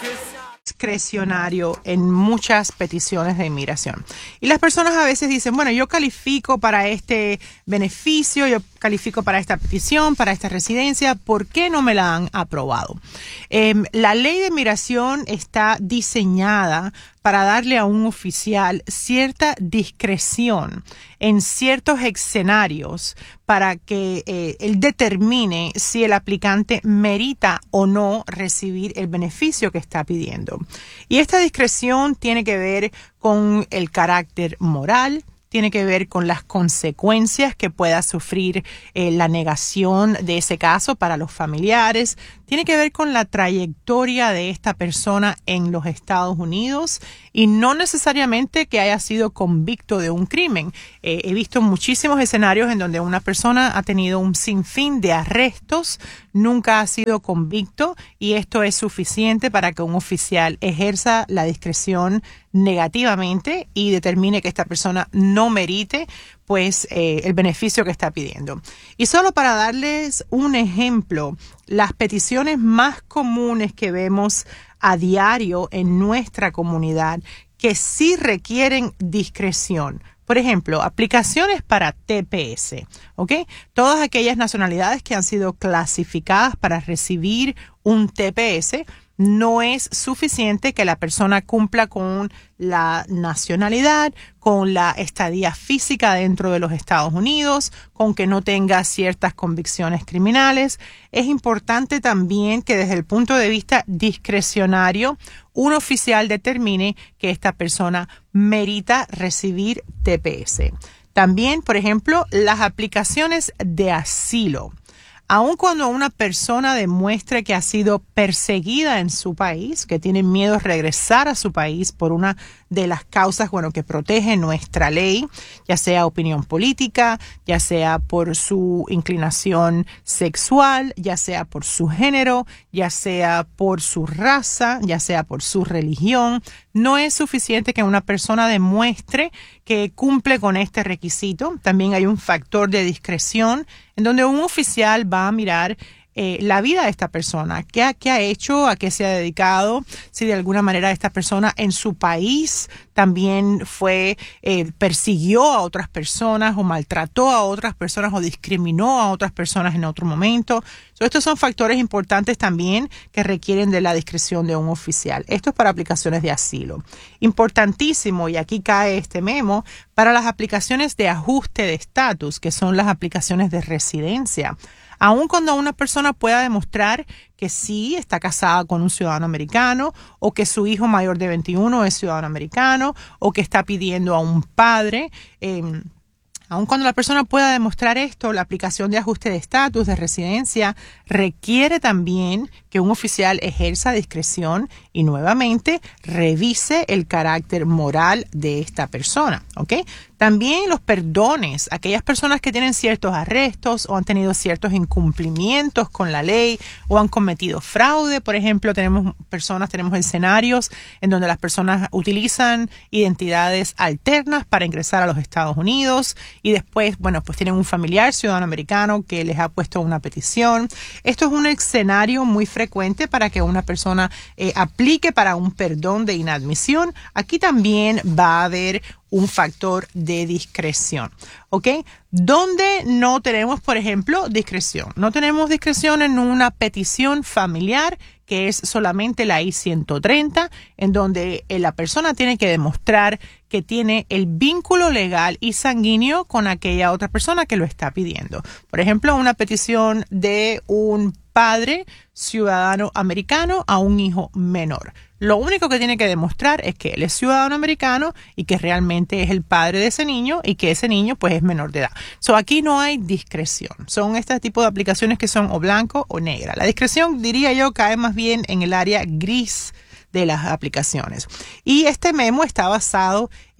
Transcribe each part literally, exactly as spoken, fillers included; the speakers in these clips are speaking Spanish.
discrecionario en muchas peticiones de inmigración. Y las personas a veces dicen, bueno, yo califico para este beneficio, yo califico para esta petición, para esta residencia, ¿por qué no me la han aprobado? Eh, la ley de inmigración está diseñada para darle a un oficial cierta discreción en ciertos escenarios para que eh, él determine si el aplicante merita o no recibir el beneficio que está pidiendo. Y esta discreción tiene que ver con el carácter moral, tiene que ver con las consecuencias que pueda sufrir eh, la negación de ese caso para los familiares. Tiene que ver con la trayectoria de esta persona en los Estados Unidos y no necesariamente que haya sido convicto de un crimen. Eh, he visto muchísimos escenarios en donde una persona ha tenido un sinfín de arrestos, nunca ha sido convicto y esto es suficiente para que un oficial ejerza la discreción negativamente y determine que esta persona no merite pues eh, el beneficio que está pidiendo. Y solo para darles un ejemplo, las peticiones más comunes que vemos a diario en nuestra comunidad que sí requieren discreción. Por ejemplo, aplicaciones para T P S, ¿ok? Todas aquellas nacionalidades que han sido clasificadas para recibir un T P S, no es suficiente que la persona cumpla con la nacionalidad, con la estadía física dentro de los Estados Unidos, con que no tenga ciertas convicciones criminales. Es importante también que desde el punto de vista discrecionario, un oficial determine que esta persona merita recibir T P S. También, por ejemplo, las aplicaciones de asilo. Aun cuando una persona demuestre que ha sido perseguida en su país, que tiene miedo de regresar a su país por una de las causas, bueno, que protege nuestra ley, ya sea opinión política, ya sea por su inclinación sexual, ya sea por su género, ya sea por su raza, ya sea por su religión, no es suficiente que una persona demuestre que cumple con este requisito. También hay un factor de discreción en donde un oficial va a mirar eh, la vida de esta persona, qué ha, qué ha hecho, a qué se ha dedicado, si de alguna manera esta persona en su país también fue, eh, persiguió a otras personas o maltrató a otras personas o discriminó a otras personas en otro momento. So, estos son factores importantes también que requieren de la discreción de un oficial. Esto es para aplicaciones de asilo. Importantísimo, y aquí cae este memo, para las aplicaciones de ajuste de estatus, que son las aplicaciones de residencia. Aun cuando una persona pueda demostrar que sí está casada con un ciudadano americano o que su hijo mayor de veintiuno es ciudadano americano o que está pidiendo a un padre, eh, aun cuando la persona pueda demostrar esto, la aplicación de ajuste de estatus de residencia requiere también que un oficial ejerza discreción y nuevamente revise el carácter moral de esta persona, ¿ok? También los perdones, aquellas personas que tienen ciertos arrestos o han tenido ciertos incumplimientos con la ley o han cometido fraude, por ejemplo, tenemos personas, tenemos escenarios en donde las personas utilizan identidades alternas para ingresar a los Estados Unidos y después, bueno, pues tienen un familiar ciudadano americano que les ha puesto una petición. Esto es un escenario muy frecuente para que una persona eh, aplique para un perdón de inadmisión. Aquí también va a haber un factor de discreción, ¿ok? ¿Dónde no tenemos, por ejemplo, discreción? No tenemos discreción en una petición familiar, que es solamente la I ciento treinta, en donde la persona tiene que demostrar que tiene el vínculo legal y sanguíneo con aquella otra persona que lo está pidiendo. Por ejemplo, una petición de un padre ciudadano americano a un hijo menor. Lo único que tiene que demostrar es que él es ciudadano americano y que realmente es el padre de ese niño y que ese niño pues es menor de edad. So, aquí no hay discreción. Son este tipo de aplicaciones que son o blanco o negra. La discreción, diría yo, cae más bien en el área gris de las aplicaciones. Y este memo está basado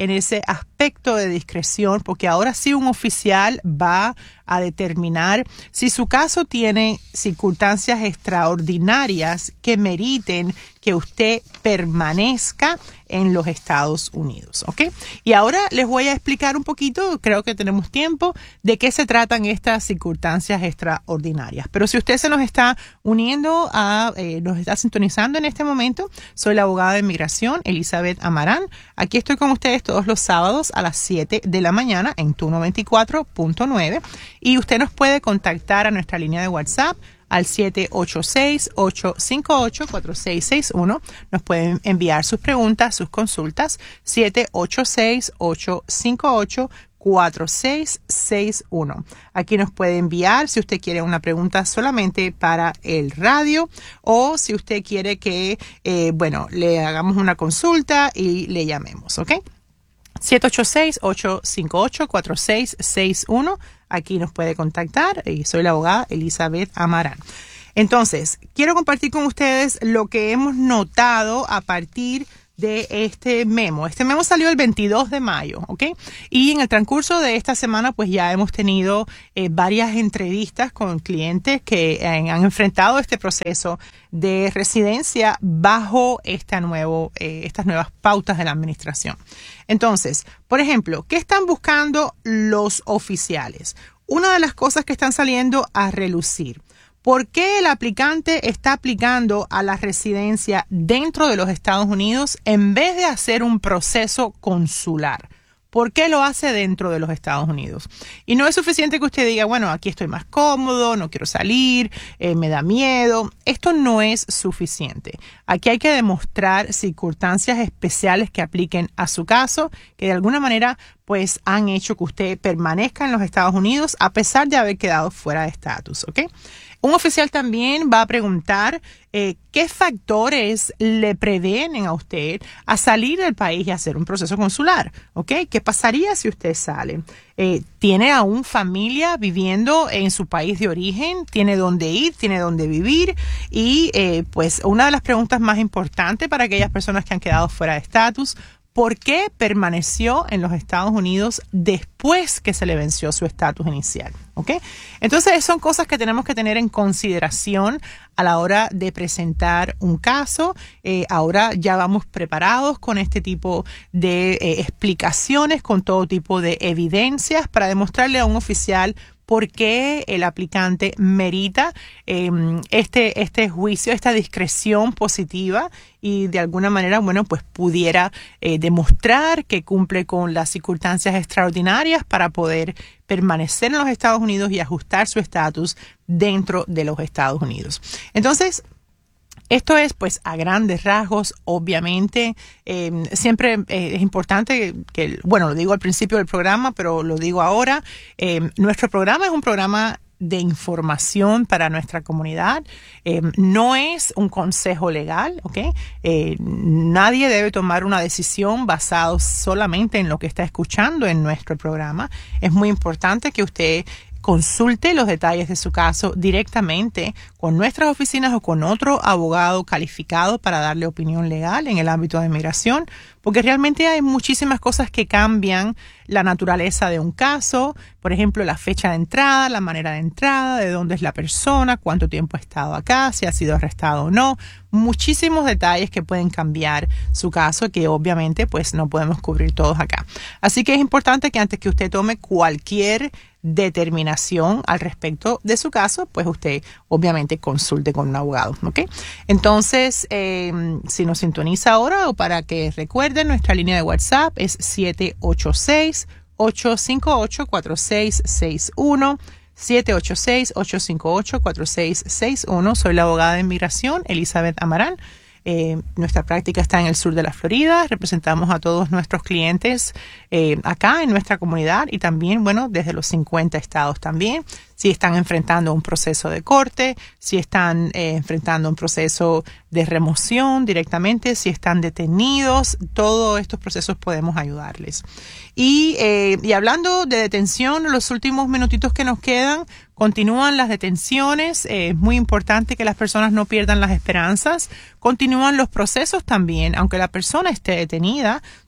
en ese aspecto de discreción, porque ahora sí un oficial va a determinar si su caso tiene circunstancias extraordinarias que meriten que usted permanezca en los Estados Unidos, ¿ok? Y ahora les voy a explicar un poquito, creo que tenemos tiempo, de qué se tratan estas circunstancias extraordinarias. Pero si usted se nos está uniendo a, eh, nos está sintonizando en este momento, soy la abogada de inmigración, Elizabeth Amarán. Aquí estoy con ustedes todos los sábados a las siete de la mañana en Turno veinticuatro punto nueve. Y usted nos puede contactar a nuestra línea de WhatsApp al siete ocho seis, ocho cinco ocho, cuatro seis seis uno. Nos pueden enviar sus preguntas, sus consultas, siete ocho seis, ocho cinco ocho, cuatro seis seis uno. Aquí nos puede enviar si usted quiere una pregunta solamente para el radio o si usted quiere que, eh, bueno, le hagamos una consulta y le llamemos, ¿ok? siete ocho seis, ocho cinco ocho, cuatro seis seis uno. Aquí nos puede contactar y soy la abogada Elizabeth Amarán. Entonces, quiero compartir con ustedes lo que hemos notado a partir de este memo. Este memo salió el veintidós de mayo, ¿ok? Y en el transcurso de esta semana, pues ya hemos tenido eh, varias entrevistas con clientes que eh, han enfrentado este proceso de residencia bajo esta nuevo, eh, estas nuevas pautas de la administración. Entonces, por ejemplo, ¿qué están buscando los oficiales? Una de las cosas que están saliendo a relucir. ¿Por qué el aplicante está aplicando a la residencia dentro de los Estados Unidos en vez de hacer un proceso consular? ¿Por qué lo hace dentro de los Estados Unidos? Y no es suficiente que usted diga, bueno, aquí estoy más cómodo, no quiero salir, eh, me da miedo. Esto no es suficiente. Aquí hay que demostrar circunstancias especiales que apliquen a su caso, que de alguna manera pues han hecho que usted permanezca en los Estados Unidos a pesar de haber quedado fuera de estatus, ¿ok? Un oficial también va a preguntar eh, qué factores le previenen a usted a salir del país y hacer un proceso consular, ¿ok? ¿Qué pasaría si usted sale? Eh, ¿Tiene aún familia viviendo en su país de origen? ¿Tiene dónde ir? ¿Tiene dónde vivir? Y eh, pues una de las preguntas más importantes para aquellas personas que han quedado fuera de estatus, ¿por qué permaneció en los Estados Unidos después que se le venció su estatus inicial? ¿Ok? Entonces, son cosas que tenemos que tener en consideración a la hora de presentar un caso. Eh, ahora ya vamos preparados con este tipo de eh, explicaciones, con todo tipo de evidencias para demostrarle a un oficial por qué el aplicante merita eh, este, este juicio, esta discreción positiva y de alguna manera, bueno, pues pudiera eh, demostrar que cumple con las circunstancias extraordinarias para poder permanecer en los Estados Unidos y ajustar su estatus dentro de los Estados Unidos. Entonces, esto es, pues, a grandes rasgos, obviamente. Eh, siempre eh, es importante que, bueno, lo digo al principio del programa, pero lo digo ahora. Eh, nuestro programa es un programa de información para nuestra comunidad. Eh, no es un consejo legal, ¿ok? Eh, nadie debe tomar una decisión basada solamente en lo que está escuchando en nuestro programa. Es muy importante que usted consulte los detalles de su caso directamente con nuestras oficinas o con otro abogado calificado para darle opinión legal en el ámbito de inmigración, porque realmente hay muchísimas cosas que cambian la naturaleza de un caso, por ejemplo, la fecha de entrada, la manera de entrada, de dónde es la persona, cuánto tiempo ha estado acá, si ha sido arrestado o no, muchísimos detalles que pueden cambiar su caso que obviamente pues no podemos cubrir todos acá. Así que es importante que antes que usted tome cualquier determinación al respecto de su caso, pues usted obviamente consulte con un abogado, ¿ok? Entonces, eh, si nos sintoniza ahora o para que recuerden, nuestra línea de WhatsApp es siete ocho seis, ocho cinco ocho, cuatro seis seis uno, siete ocho seis, ocho cinco ocho, cuatro seis seis uno. Soy la abogada de inmigración, Elizabeth Amarán. Eh, nuestra práctica está en el sur de la Florida. Representamos a todos nuestros clientes eh, acá en nuestra comunidad y también, bueno, desde los cincuenta estados también. Si están enfrentando un proceso de corte, si están eh, enfrentando un proceso de remoción directamente, si están detenidos, todos estos procesos podemos ayudarles. Y, eh, y hablando de detención, los últimos minutitos que nos quedan, continúan las detenciones. Eh, es muy importante que las personas no pierdan las esperanzas. Continúan los procesos también, aunque la persona esté detenida.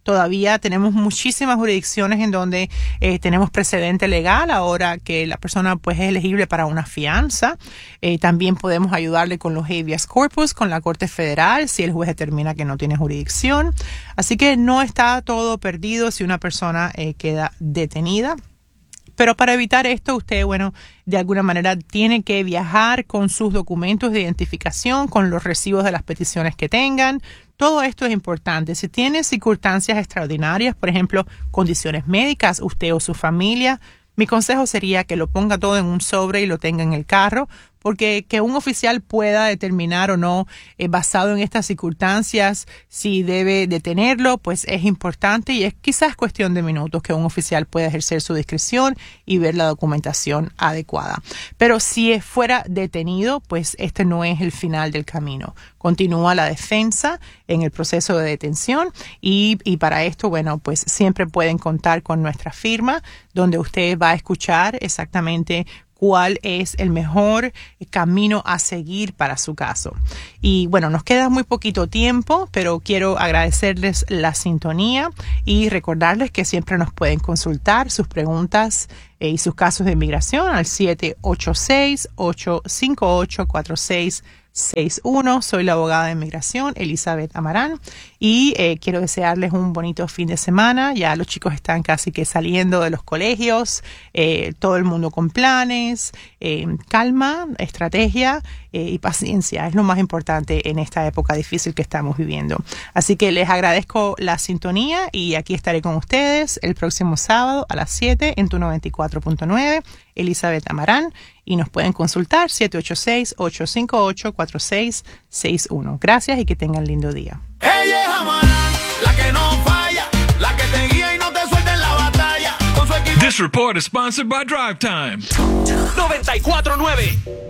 Todavía tenemos muchísimas jurisdicciones en donde eh, tenemos precedente legal ahora que la persona pues es elegible para una fianza. Eh, también podemos ayudarle con los habeas corpus, con la Corte Federal, si el juez determina que no tiene jurisdicción. Así que no está todo perdido si una persona eh, queda detenida. Pero para evitar esto, usted, bueno, de alguna manera tiene que viajar con sus documentos de identificación, con los recibos de las peticiones que tengan. Todo esto es importante. Si tiene circunstancias extraordinarias, por ejemplo, condiciones médicas, usted o su familia, mi consejo sería que lo ponga todo en un sobre y lo tenga en el carro, porque que un oficial pueda determinar o no, eh, basado en estas circunstancias, si debe detenerlo, pues es importante y es quizás cuestión de minutos que un oficial pueda ejercer su discreción y ver la documentación adecuada. Pero si fuera detenido, pues este no es el final del camino. Continúa la defensa en el proceso de detención y, y para esto, bueno, pues siempre pueden contar con nuestra firma, donde usted va a escuchar exactamente cuál es el mejor camino a seguir para su caso. Y bueno, nos queda muy poquito tiempo, pero quiero agradecerles la sintonía y recordarles que siempre nos pueden consultar sus preguntas eh, y sus casos de inmigración al siete ocho seis, ocho cinco ocho, cuatro seis seis uno. Soy la abogada de inmigración, Elizabeth Amarán, y eh, quiero desearles un bonito fin de semana. Ya los chicos están casi que saliendo de los colegios, eh, todo el mundo con planes, eh, calma, estrategia eh, y paciencia. Es lo más importante en esta época difícil que estamos viviendo. Así que les agradezco la sintonía y aquí estaré con ustedes el próximo sábado a las siete en tu noventa y cuatro punto nueve. Elizabeth Amarán, y nos pueden consultar siete ocho seis, ocho cinco ocho, cuatro seis seis uno. Gracias y que tengan lindo día. Ella es Amarán, la que no falla, la que te guía y no te suelta en la batalla. Con su equipo. This report is sponsored by Drive Time. noventa y cuatro punto nueve